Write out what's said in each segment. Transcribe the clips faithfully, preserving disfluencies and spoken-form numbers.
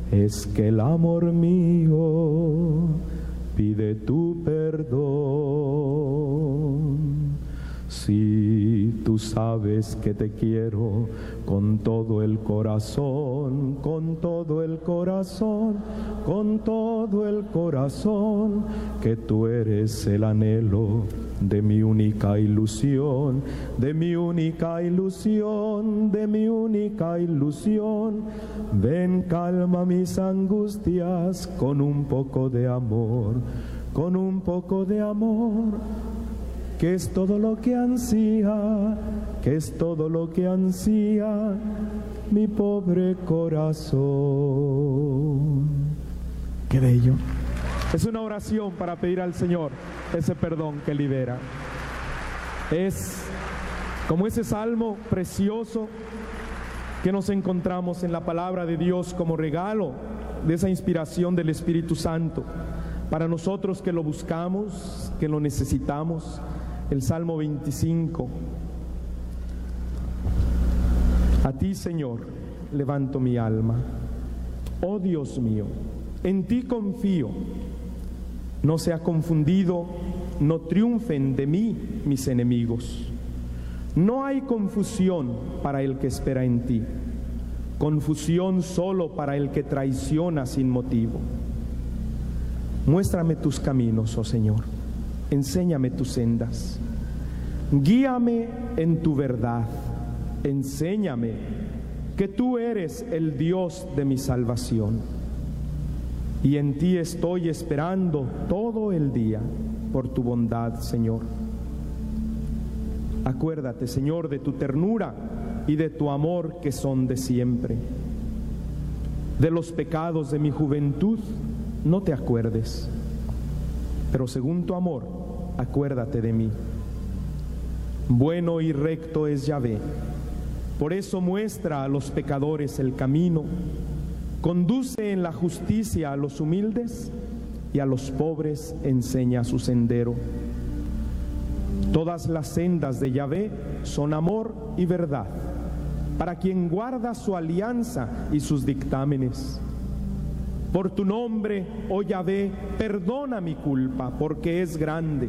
Es que el amor mío pide tu perdón. Si tú sabes que te quiero con todo el corazón, con todo el corazón, con todo el corazón, que tú eres el anhelo de mi única ilusión, de mi única ilusión, de mi única ilusión. Ven, calma mis angustias con un poco de amor, con un poco de amor. Que es todo lo que ansía, que es todo lo que ansía mi pobre corazón. Qué bello. Es una oración para pedir al Señor ese perdón que libera. Es como ese salmo precioso que nos encontramos en la palabra de Dios como regalo de esa inspiración del Espíritu Santo para nosotros que lo buscamos, que lo necesitamos. El Salmo veinticinco. A ti, Señor, levanto mi alma. Oh Dios mío, en ti confío. No sea confundido, no triunfen de mí mis enemigos. No hay confusión para el que espera en ti, confusión solo para el que traiciona sin motivo. Muéstrame tus caminos, oh Señor. Enséñame tus sendas, guíame en tu verdad, enséñame que tú eres el Dios de mi salvación. Y en ti estoy esperando todo el día por tu bondad, Señor. Acuérdate, Señor, de tu ternura y de tu amor que son de siempre. De los pecados de mi juventud no te acuerdes, pero según tu amor, acuérdate de mí. Bueno y recto es Yahvé, por eso muestra a los pecadores el camino, conduce en la justicia a los humildes y a los pobres enseña su sendero. Todas las sendas de Yahvé son amor y verdad, para quien guarda su alianza y sus dictámenes. Por tu nombre, oh Yahvé, perdona mi culpa, porque es grande.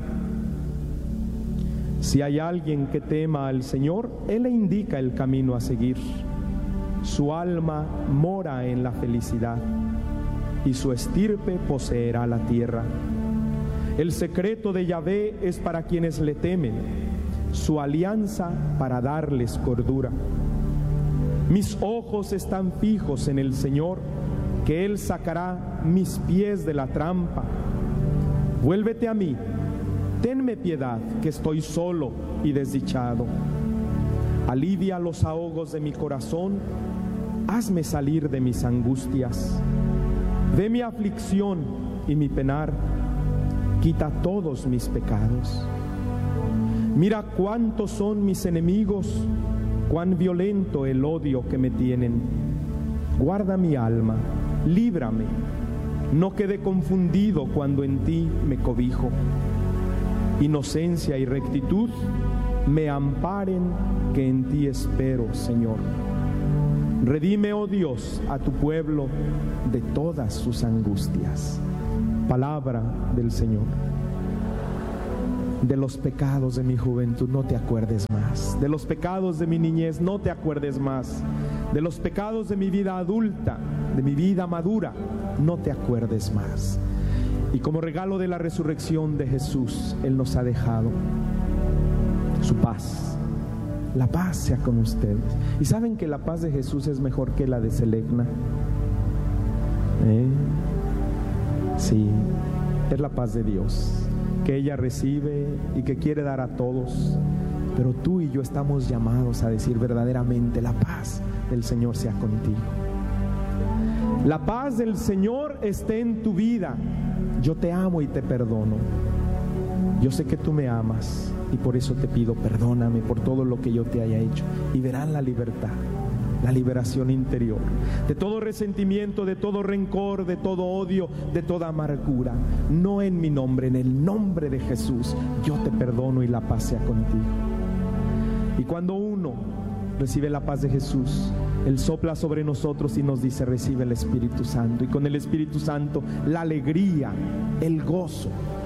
Si hay alguien que tema al Señor, Él le indica el camino a seguir. Su alma mora en la felicidad, y su estirpe poseerá la tierra. El secreto de Yahvé es para quienes le temen, su alianza para darles cordura. Mis ojos están fijos en el Señor, que Él sacará mis pies de la trampa. Vuélvete a mí, tenme piedad, que estoy solo y desdichado. Alivia los ahogos de mi corazón, hazme salir de mis angustias. Ve mi aflicción y mi penar, quita todos mis pecados. Mira cuántos son mis enemigos, cuán violento el odio que me tienen. Guarda mi alma, líbrame, no quede confundido cuando en ti me cobijo. Inocencia y rectitud me amparen, que en ti espero, Señor. Redime, oh Dios, a tu pueblo de todas sus angustias. Palabra del Señor. De los pecados de mi juventud no te acuerdes más. De los pecados de mi niñez no te acuerdes más. De los pecados de mi vida adulta, de mi vida madura, no te acuerdes más. Y como regalo de la resurrección de Jesús, Él nos ha dejado su paz. La paz sea con ustedes. ¿Y saben que la paz de Jesús es mejor que la de Selegna? ¿Eh? Sí, es la paz de Dios, que ella recibe y que quiere dar a todos. Pero tú y yo estamos llamados a decir verdaderamente: la paz del Señor sea contigo. La paz del Señor esté en tu vida. Yo te amo y te perdono. Yo sé que tú me amas y por eso te pido, perdóname por todo lo que yo te haya hecho. Y verán la libertad, la liberación interior de todo resentimiento, de todo rencor, de todo odio, de toda amargura. No en mi nombre, en el nombre de Jesús, yo te perdono y la paz sea contigo. Y cuando uno recibe la paz de Jesús, Él sopla sobre nosotros y nos dice: recibe el Espíritu Santo. Y con el Espíritu Santo la alegría, el gozo.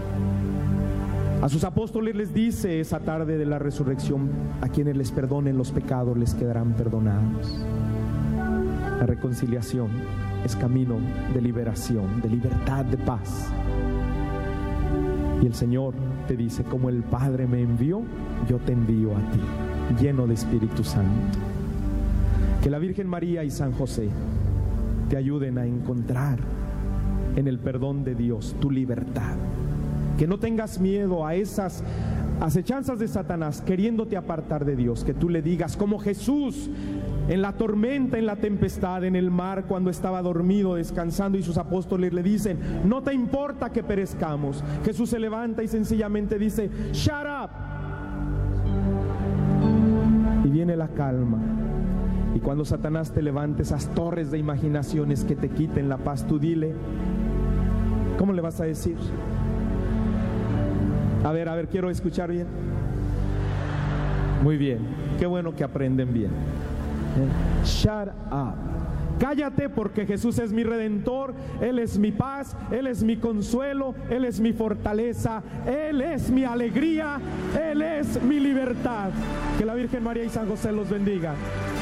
A sus apóstoles les dice esa tarde de la resurrección: a quienes les perdonen los pecados les quedarán perdonados. La reconciliación es camino de liberación, de libertad, de paz. Y el Señor te dice: como el Padre me envió, yo te envío a ti, lleno de Espíritu Santo. Que la Virgen María y San José te ayuden a encontrar en el perdón de Dios tu libertad. Que no tengas miedo a esas acechanzas de Satanás queriéndote apartar de Dios. Que tú le digas como Jesús en la tormenta, en la tempestad, en el mar, cuando estaba dormido, descansando, y sus apóstoles le dicen: no te importa que perezcamos. Jesús se levanta y sencillamente dice: shut up. Y viene la calma. Y cuando Satanás te levante esas torres de imaginaciones que te quiten la paz, tú dile: ¿cómo le vas a decir? A ver, a ver, quiero escuchar bien. Muy bien, qué bueno que aprenden bien. Shut up. Cállate, porque Jesús es mi redentor, Él es mi paz, Él es mi consuelo, Él es mi fortaleza, Él es mi alegría, Él es mi libertad. Que la Virgen María y San José los bendiga.